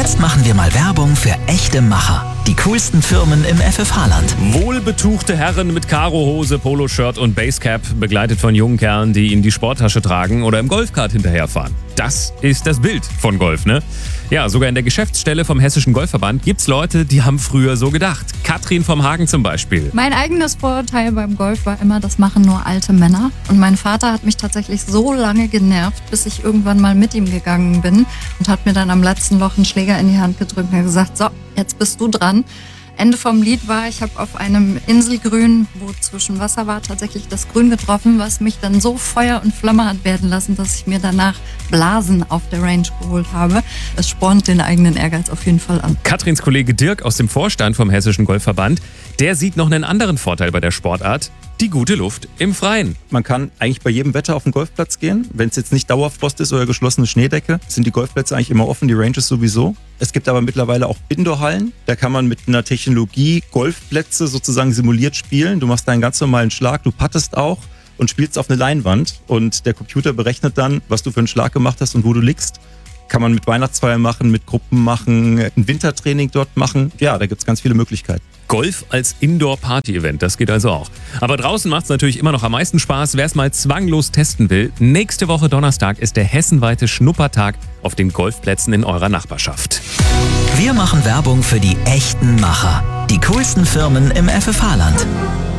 Jetzt machen wir mal Werbung für echte Macher. Die coolsten Firmen im FFH-Land. Wohlbetuchte Herren mit Karohose, Poloshirt und Basecap, begleitet von jungen Kerlen, die ihnen die Sporttasche tragen oder im Golfkart hinterherfahren. Das ist das Bild von Golf, ne? Ja, sogar in der Geschäftsstelle vom Hessischen Golfverband gibt's Leute, die haben früher so gedacht. Katrin vom Hagen zum Beispiel. Mein eigenes Vorurteil beim Golf war immer, das machen nur alte Männer. Und mein Vater hat mich tatsächlich so lange genervt, bis ich irgendwann mal mit ihm gegangen bin und hat mir dann am letzten Loch einen Schläger in die Hand gedrückt und hat gesagt, so, jetzt bist du dran. Ende vom Lied war, ich habe auf einem Inselgrün, wo zwischen Wasser war, tatsächlich das Grün getroffen, was mich dann so Feuer und Flamme hat werden lassen, dass ich mir danach Blasen auf der Range geholt habe. Es spornt den eigenen Ehrgeiz auf jeden Fall an. Katrins Kollege Dirk aus dem Vorstand vom Hessischen Golfverband, der sieht noch einen anderen Vorteil bei der Sportart: die gute Luft im Freien. Man kann eigentlich bei jedem Wetter auf den Golfplatz gehen. Wenn es jetzt nicht Dauerfrost ist oder geschlossene Schneedecke, sind die Golfplätze eigentlich immer offen, die Ranges sowieso. Es gibt aber mittlerweile auch Indoor-Hallen. Da kann man mit einer Technologie Golfplätze sozusagen simuliert spielen. Du machst deinen ganz normalen Schlag, du puttest auch und spielst auf eine Leinwand. Und der Computer berechnet dann, was du für einen Schlag gemacht hast und wo du liegst. Kann man mit Weihnachtsfeiern machen, mit Gruppen machen, ein Wintertraining dort machen. Ja, da gibt es ganz viele Möglichkeiten. Golf als Indoor-Party-Event, das geht also auch. Aber draußen macht es natürlich immer noch am meisten Spaß, wer es mal zwanglos testen will. Nächste Woche Donnerstag ist der hessenweite Schnuppertag auf den Golfplätzen in eurer Nachbarschaft. Wir machen Werbung für die echten Macher. Die coolsten Firmen im FFH-Land.